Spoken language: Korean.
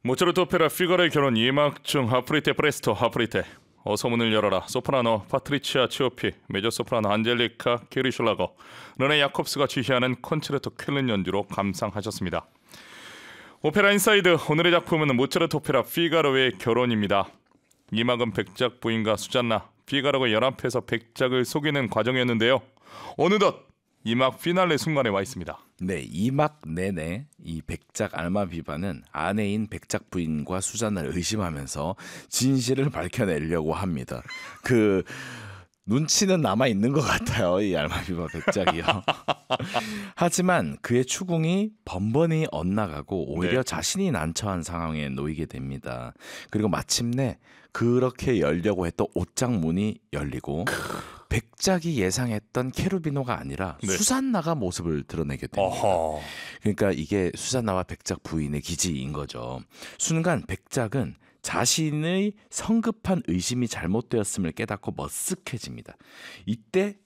모차르트 오페라 피가로의 결혼 2막 중 하프리테 프레스토 하프리테. 어서 문을 열어라. 소프라노 파트리치아 치오피, 메조 소프라노 안젤리카 게리슐라거, 르네 야콥스가 지휘하는 콘체르토 쾰른 연주로 감상하셨습니다. 오페라 인사이드, 오늘의 작품은 모차르트 오페라 피가로의 결혼입니다. 2막은 백작 부인과 수잔나, 피가로가 연합해서 백작을 속이는 과정이었는데요. 어느덧 2막 피날레 순간에 와 있습니다. 네, 2막 내내 이 백작 알마비바는 아내인 백작 부인과 수잔나를 의심하면서 진실을 밝혀내려고 합니다. 그 눈치는 남아 있는 것 같아요, 이 알마비바 백작이요. 하지만 그의 추궁이 번번이 엇나가고 오히려 자신이 난처한 상황에 놓이게 됩니다. 그리고 마침내 그렇게 열려고 했던 옷장 문이 열리고 백작이 예상했던 케루비노가 아니라 수잔나가 모습을 드러내게 됩니다. 그러니까 이게 수잔나와 백작 부인의 기지인 거죠. 순간 백작은 자신의 성급한 의심이 잘못되었음을 깨닫고 머쓱해집니다. 이때